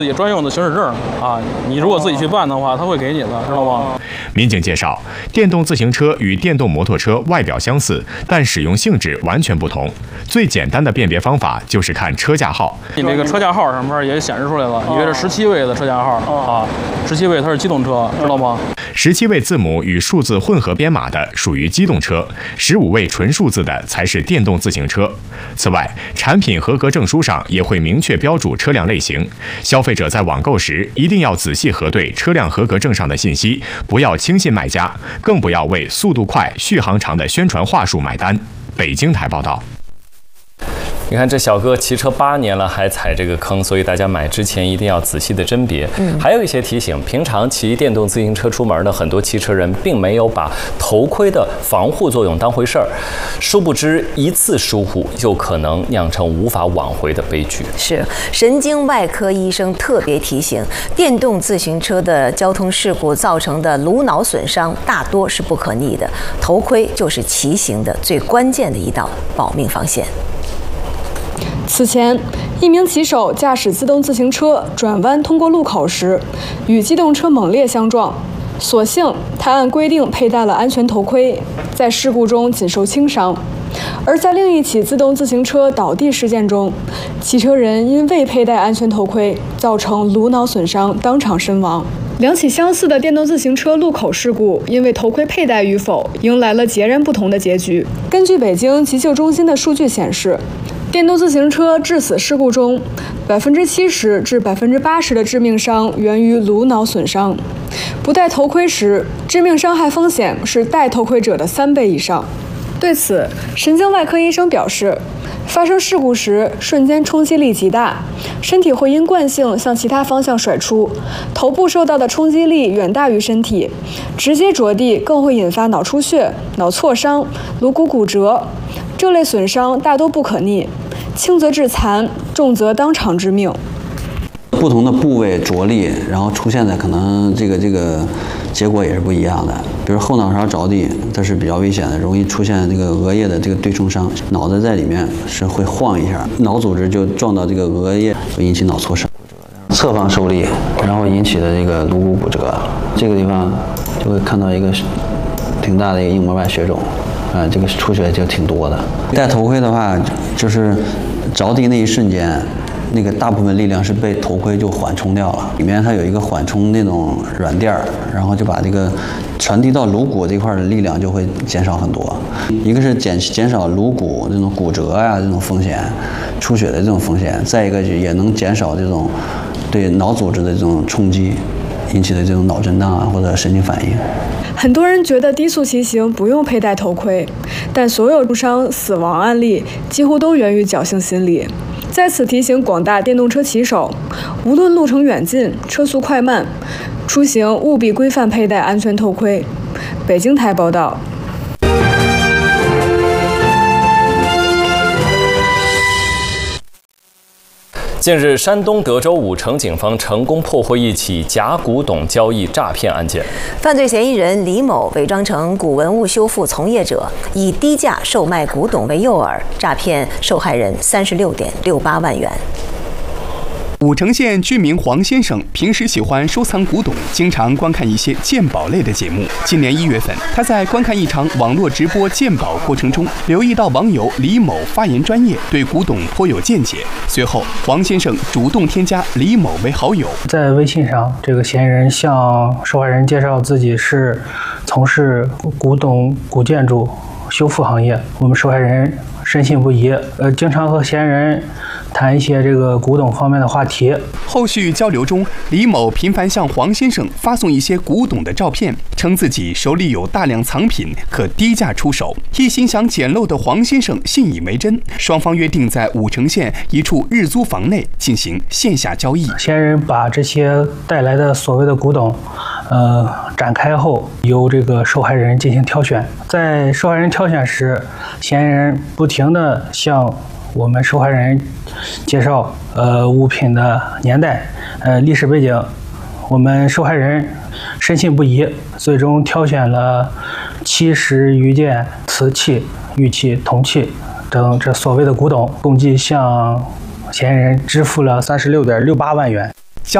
自己专用的行驶证啊，你如果自己去办的话，他会给你的，知道吗？ 民警介绍，电动自行车与电动摩托车外表相似，但使用性质完全不同。最简单的辨别方法就是看车架号。 你这个车架号上面也显示出来了，因为是17位的车架号啊，17位它是机动车，知道吗 ？17位字母与数字混合编码的属于机动车，15位纯数字的才是电动自行车。此外，产品合格证书上也会明确标注车辆类型。消费者在网购时一定要仔细核对车辆合格证上的信息，不要轻信卖家，更不要为速度快、续航长的宣传话术买单。北京台报道。 你看这小哥骑车8年了还踩这个坑，所以大家买之前一定要仔细的甄别。还有一些提醒，平常骑电动自行车出门的很多骑车人并没有把头盔的防护作用当回事儿，殊不知一次疏忽就可能酿成无法挽回的悲剧。 是神经外科医生特别提醒，电动自行车的交通事故造成的颅脑损伤大多是不可逆的，头盔就是骑行的最关键的一道保命防线。 此前，一名骑手驾驶自动自行车转弯通过路口时，与机动车猛烈相撞。所幸他按规定佩戴了安全头盔，在事故中仅受轻伤。而在另一起自动自行车倒地事件中，骑车人因未佩戴安全头盔，造成颅脑损伤，当场身亡。两起相似的电动自行车路口事故，因为头盔佩戴与否，迎来了截然不同的结局。根据北京急救中心的数据显示，电动自行车致死事故中，70%至80%的致命伤源于颅脑损伤。不戴头盔时，致命伤害风险是戴头盔者的3倍以上。对此，神经外科医生表示，发生事故时瞬间冲击力极大，身体会因惯性向其他方向甩出，头部受到的冲击力远大于身体，直接着地更会引发脑出血、脑挫伤、颅骨骨折。这类损伤大多不可逆，轻则致残，重则当场致命。 不同的部位着力，然后出现的可能这个结果也是不一样的。比如后脑勺着地，这是比较危险的，容易出现这个额叶的这个对冲伤，脑袋在里面是会晃一下，脑组织就撞到这个额叶，会引起脑挫伤。侧方受力，然后引起的这个颅骨骨折，这个地方就会看到一个挺大的一个硬膜外血肿。这个出血就挺多的。戴头盔的话，就是着地那一瞬间，那个大部分力量是被头盔就缓冲掉了，里面它有一个缓冲那种软垫儿，然后就把这个传递到颅骨这块的力量就会减少很多。一个是减少颅骨这种骨折呀这种风险，出血的这种风险，再一个也能减少这种对脑组织的这种冲击引起的这种脑震荡啊或者神经反应。 很多人觉得低速骑行不用佩戴头盔，但所有重伤、死亡案例几乎都源于侥幸心理。在此提醒广大电动车骑手，无论路程远近、车速快慢，出行务必规范佩戴安全头盔。北京台报道。 近日，山东德州武城警方成功破获一起假古董交易诈骗案件。 犯罪嫌疑人李某伪装成古文物修复从业者，以低价售卖古董为诱饵，诈骗受害人36.68万元。 武城县居民黄先生平时喜欢收藏古董，经常观看一些鉴宝类的节目。今年1月份，他在观看一场网络直播鉴宝过程中，留意到网友李某发言专业，对古董颇有见解。随后，黄先生主动添加李某为好友。 在微信上，这个嫌疑人向受害人介绍自己是从事古董、古建筑修复行业，我们受害人深信不疑，经常和嫌疑人谈一些这个古董方面的话题。 后续交流中，李某频繁向黄先生发送一些古董的照片，称自己手里有大量藏品，可低价出手。一心想捡漏的黄先生信以为真，双方约定在武城县一处日租房内进行线下交易。 嫌疑人把这些带来的所谓的古董，展开后，由这个受害人进行挑选。在受害人挑选时，嫌疑人不停地向我们受害人介绍物品的年代、历史背景，我们受害人深信不疑，最终挑选了70余件瓷器、玉器、铜器等这所谓的古董，共计向嫌疑人支付了36.68万元。